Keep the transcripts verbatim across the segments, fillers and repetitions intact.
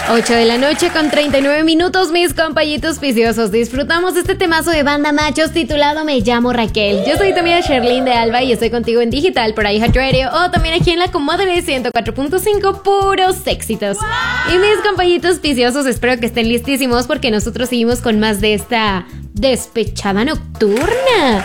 ocho de la noche con treinta y nueve minutos, mis compañitos viciosos. Disfrutamos de este temazo de Banda Machos titulado Me llamo Raquel. Yo soy tu amiga Sherlyn de Alba y estoy contigo en digital por iHeartRadio o también aquí en La Comadre ciento cuatro punto cinco, puros éxitos. ¡Wow! Y mis compañitos viciosos, espero que estén listísimos porque nosotros seguimos con más de esta despechada nocturna.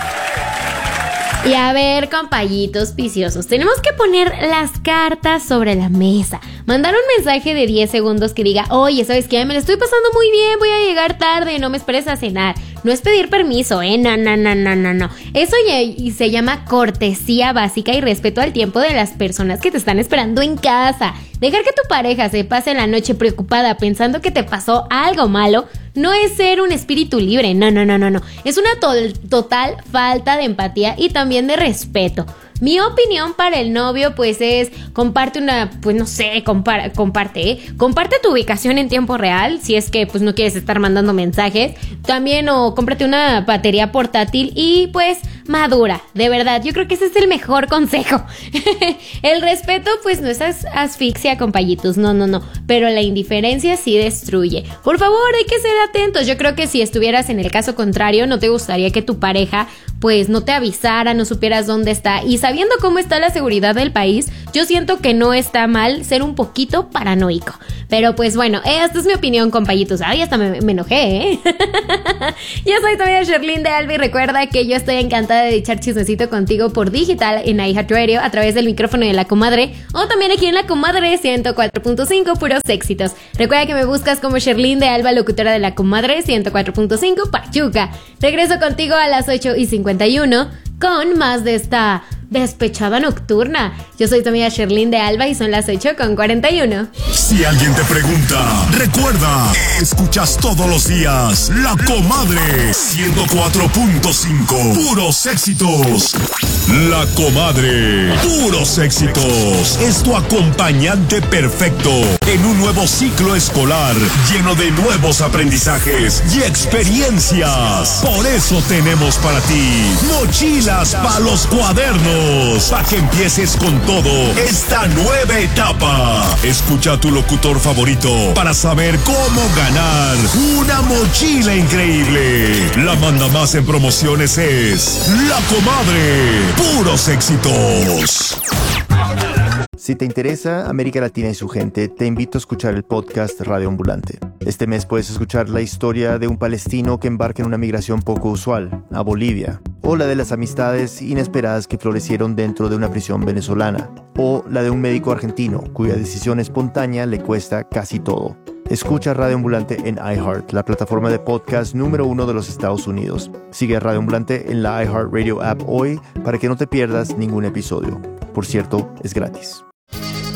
Y a ver, compañitos viciosos, tenemos que poner las cartas sobre la mesa. Mandar un mensaje de diez segundos que diga: oye, ¿sabes qué? Me lo estoy pasando muy bien, voy a llegar tarde, no me esperes a cenar. No es pedir permiso, ¿eh? No, no, no, no, no, no. Eso ya se llama cortesía básica y respeto al tiempo de las personas que te están esperando en casa. Dejar que tu pareja se pase la noche preocupada pensando que te pasó algo malo no es ser un espíritu libre. No, no, no, no, no. Es una to- total falta de empatía y también de respeto. Mi opinión para el novio, pues, es comparte una, pues, no sé, compara, comparte, ¿eh? Comparte tu ubicación en tiempo real, si es que, pues, no quieres estar mandando mensajes. También, o cómprate una batería portátil y, pues, madura, de verdad. Yo creo que ese es el mejor consejo. El respeto, pues, no es as- asfixia, compañitos, no, no, no. Pero la indiferencia sí destruye. Por favor, hay que ser atentos. Yo creo que si estuvieras en el caso contrario, no te gustaría que tu pareja, pues, no te avisara, no supieras dónde está. Y sabiendo cómo está la seguridad del país, yo siento que no está mal ser un poquito paranoico. Pero pues bueno, eh, esta es mi opinión, compañitos. Ay, hasta me, me enojé, ¿eh? Yo soy todavía Sherlyn de Alba y recuerda que yo estoy encantada de echar chismecito contigo por digital en iHeartRadio a través del micrófono de La Comadre o también aquí en La Comadre ciento cuatro punto cinco, puros éxitos. Recuerda que me buscas como Sherlyn de Alba, locutora de La Comadre ciento cuatro punto cinco, Pachuca. Regreso contigo a las ocho y cincuenta y uno con más de esta despechada nocturna. Yo soy tu amiga Sherlyn de Alba y son las ocho con cuarenta y uno. Si alguien te pregunta, recuerda, escuchas todos los días La Comadre ciento cuatro punto cinco, puros éxitos. La Comadre, puros éxitos, es tu acompañante perfecto en un nuevo ciclo escolar lleno de nuevos aprendizajes y experiencias. Por eso tenemos para ti mochilas para los cuadernos, para que empieces con todo esta nueva etapa. Escucha a tu locutor favorito para saber cómo ganar una mochila increíble. La manda más en promociones es La Comadre, puros éxitos. Si te interesa América Latina y su gente, te invito a escuchar el podcast Radio Ambulante. Este mes puedes escuchar la historia de un palestino que embarca en una migración poco usual, a Bolivia, o la de las amistades inesperadas que florecieron dentro de una prisión venezolana, o la de un médico argentino cuya decisión espontánea le cuesta casi todo. Escucha Radio Ambulante en iHeart, la plataforma de podcast número uno de los Estados Unidos. Sigue a Radio Ambulante en la iHeartRadio app hoy para que no te pierdas ningún episodio. Por cierto, es gratis.